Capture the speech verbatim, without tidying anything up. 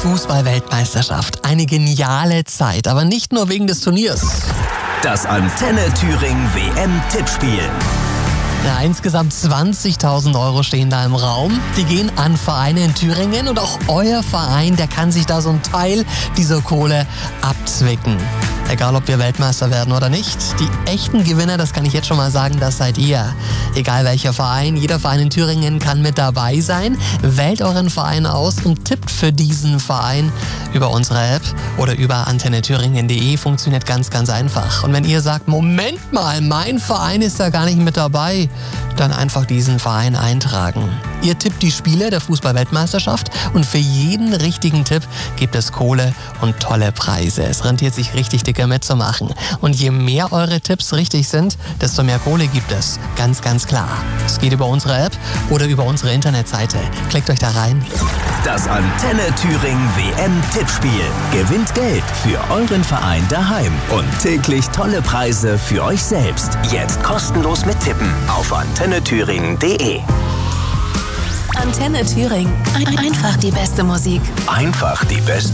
Fußball-Weltmeisterschaft. Eine geniale Zeit, aber nicht nur wegen des Turniers. Das Antenne Thüringen W M-Tippspiel. Ja, insgesamt zwanzigtausend Euro stehen da im Raum. Die gehen an Vereine in Thüringen und auch euer Verein, der kann sich da so einen Teil dieser Kohle abzwicken. Egal, ob wir Weltmeister werden oder nicht. Die echten Gewinner, das kann ich jetzt schon mal sagen, das seid ihr. Egal welcher Verein, jeder Verein in Thüringen kann mit dabei sein. Wählt euren Verein aus und tippt für diesen Verein über unsere App oder über antenne thüringen punkt de. Funktioniert ganz, ganz einfach. Und wenn ihr sagt, Moment mal, mein Verein ist da gar nicht mit dabei, dann einfach diesen Verein eintragen. Ihr tippt die Spiele der Fußball-Weltmeisterschaft und für jeden richtigen Tipp gibt es Kohle und tolle Preise. Es rentiert sich richtig dicker mitzumachen. Und je mehr eure Tipps richtig sind, desto mehr Kohle gibt es. Ganz, ganz klar. Es geht über unsere App oder über unsere Internetseite. Klickt euch da rein. Das Antenne Thüringen W M-Tippspiel. Gewinnt Geld für euren Verein daheim und täglich tolle Preise für euch selbst. Jetzt kostenlos mit Tippen auf antenne thüringen punkt de. Antenne Thüringen. Einfach die beste Musik. Einfach die beste